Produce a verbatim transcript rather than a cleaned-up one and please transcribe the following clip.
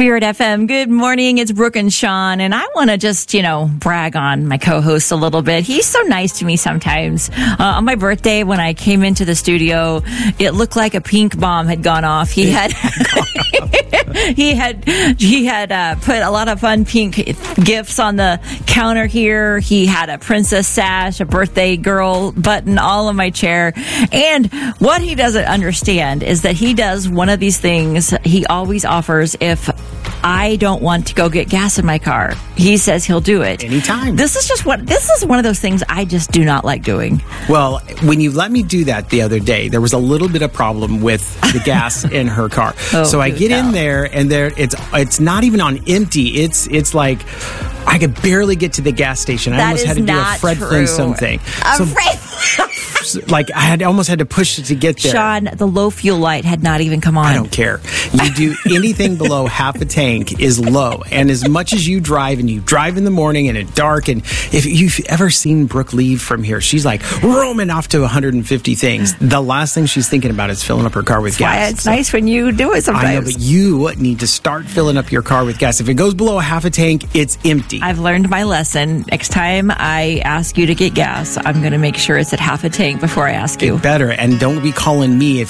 Spirit F M. Good morning. It's Brooke and Sean, and I want to just, you know, brag on my co-host a little bit. He's so nice to me sometimes. Uh, on my birthday, when I came into the studio, it looked like a pink bomb had gone off. He had he had he had uh, put a lot of fun pink gifts on the counter here. He had a princess sash, a birthday girl button all on my chair. And what he doesn't understand is that he does one of these things he always offers if I don't want to go get gas in my car. He says he'll do it anytime. This is just what this is one of those things I just do not like doing. Well, when you let me do that the other day, there was a little bit of problem with the gas in her car. Oh, so I get tell. in there, and there it's it's not even on empty. It's it's like I could barely get to the gas station. I That almost is had to do a not Fred true. Flintstone thing. I'm So, afraid. like I had almost had to push it to get there. Sean, the low fuel light had not even come on. I don't care. You do anything below half a tank is low. And as much as you drive, and you drive in the morning and it's dark, and if you've ever seen Brooke leave from here, she's like roaming off to one hundred fifty things. The last thing she's thinking about is filling up her car with That's gas. why it's So, nice when you do it sometimes. I know, but you need to start filling up your car with gas. If it goes below a half a tank, it's empty. I've learned my lesson. Next time I ask you to get gas, I'm going to make sure it's at half a tank before I ask you. Better. And don't be calling me if